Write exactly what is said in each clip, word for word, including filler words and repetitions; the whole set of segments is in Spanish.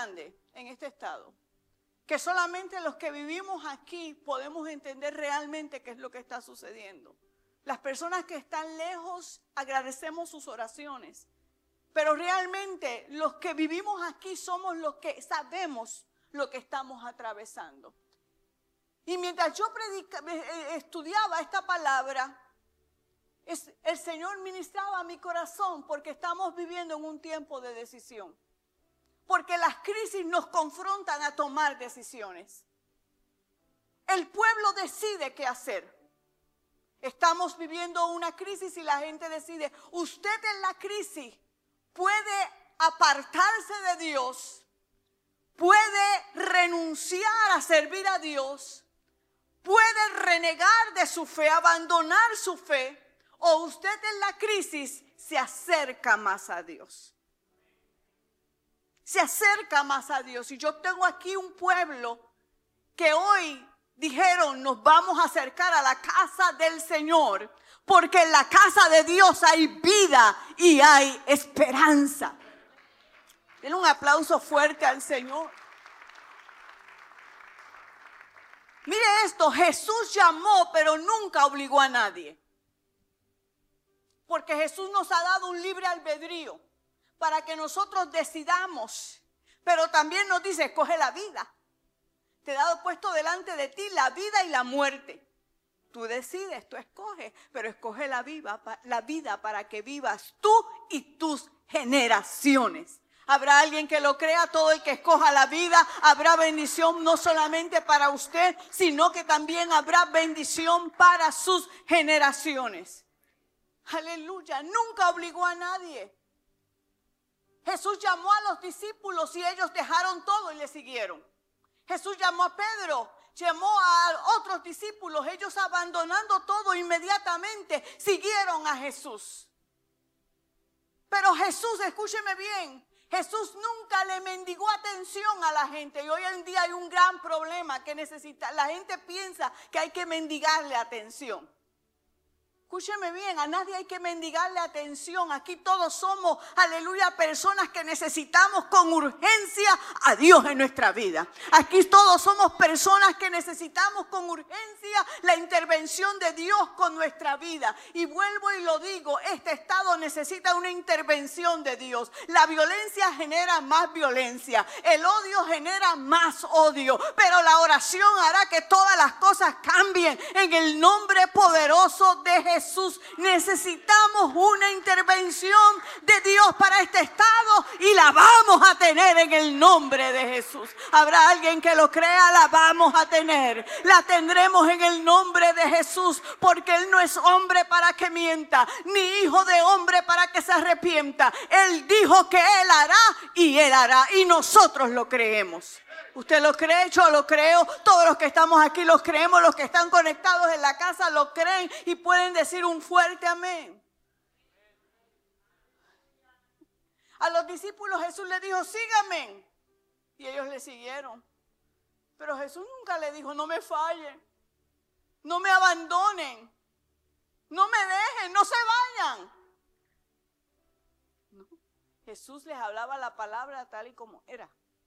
grande en este estado que solamente los que vivimos aquí podemos entender realmente qué es lo que está sucediendo. Las personas que están lejos agradecemos sus oraciones, pero realmente los que vivimos aquí somos los que sabemos lo que estamos atravesando. Y mientras yo predica, estudiaba esta palabra, es, el Señor ministraba a mi corazón porque estamos viviendo en un tiempo de decisión. Porque las crisis nos confrontan a tomar decisiones. El pueblo decide qué hacer. Estamos viviendo una crisis y la gente decide, usted en la crisis puede apartarse de Dios, puede renunciar a servir a Dios, puede renegar de su fe, abandonar su fe, o usted en la crisis se acerca más a Dios. Se acerca más a Dios. Y yo tengo aquí un pueblo que hoy dijeron, nos vamos a acercar a la casa del Señor, porque en la casa de Dios hay vida y hay esperanza. Denle un aplauso fuerte al Señor. Mire esto, Jesús llamó, pero nunca obligó a nadie. Porque Jesús nos ha dado un libre albedrío para que nosotros decidamos. Pero también nos dice, escoge la vida. Te he dado puesto delante de ti la vida y la muerte. Tú decides, tú escoges, pero escoge la vida, la vida para que vivas tú y tus generaciones. Habrá alguien que lo crea, todo el que escoja la vida, habrá bendición no solamente para usted, sino que también habrá bendición para sus generaciones. Aleluya, nunca obligó a nadie. Jesús llamó a los discípulos y ellos dejaron todo y le siguieron. Jesús llamó a Pedro, llamó a otros discípulos, ellos abandonando todo inmediatamente siguieron a Jesús. Pero Jesús, escúcheme bien, Jesús nunca le mendigó atención a la gente y hoy en día hay un gran problema que necesita, la gente piensa que hay que mendigarle atención. Escúcheme bien, a nadie hay que mendigarle atención. Aquí todos somos, aleluya, personas que necesitamos con urgencia a Dios en nuestra vida. Aquí todos somos personas que necesitamos con urgencia la intervención de Dios con nuestra vida. Y vuelvo y lo digo, este estado necesita una intervención de Dios. La violencia genera más violencia, el odio genera más odio, pero la oración hará que todas las cosas cambien en el nombre poderoso de Jesús. Jesús, necesitamos una intervención de Dios para este estado y la vamos a tener en el nombre de Jesús. Habrá alguien que lo crea, la vamos a tener. La tendremos en el nombre de Jesús, porque Él no es hombre para que mienta, ni hijo de hombre para que se arrepienta. Él dijo que Él hará y Él hará, y nosotros lo creemos. Usted lo cree, yo lo creo, todos los que estamos aquí lo creemos, los que están conectados en la casa lo creen y pueden decir un fuerte amén. A los discípulos Jesús les dijo, síganme, y ellos le siguieron. Pero Jesús nunca le dijo, no me fallen, no me abandonen, no me dejen, no se vayan. No. Jesús les hablaba la palabra tal y como era.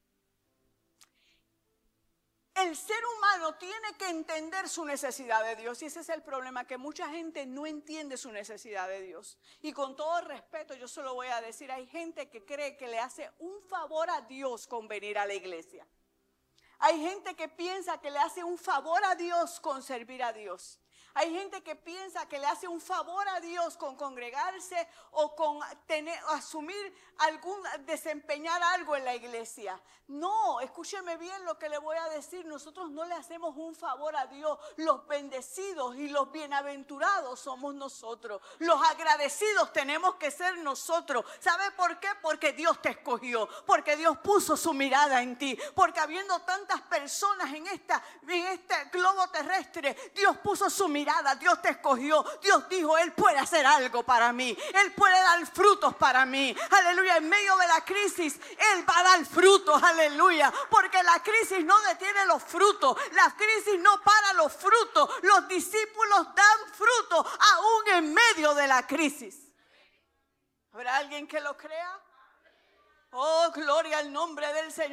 El ser humano tiene que entender su necesidad de Dios y ese es el problema, que mucha gente no entiende su necesidad de Dios. Y con todo respeto yo se lo voy a decir, hay gente que cree que le hace un favor a Dios con venir a la iglesia. Hay gente que piensa que le hace un favor a Dios con servir a Dios. Hay gente que piensa que le hace un favor a Dios con congregarse o con tener, asumir algún, desempeñar algo en la iglesia. No, escúcheme bien lo que le voy a decir. Nosotros no le hacemos un favor a Dios. Los bendecidos y los bienaventurados somos nosotros. Los agradecidos tenemos que ser nosotros. ¿Sabe por qué? Porque Dios te escogió. Porque Dios puso su mirada en ti. Porque habiendo tantas personas en, esta, en este globo terrestre, Dios puso su mirada. Dios te escogió, Dios dijo, Él puede hacer algo para mí, Él puede dar frutos para mí, aleluya, en medio de la crisis, Él va a dar frutos, aleluya, porque la crisis no detiene los frutos, la crisis no para los frutos, los discípulos dan frutos aún en medio de la crisis. ¿Habrá alguien que lo crea? Oh, gloria al nombre del Señor.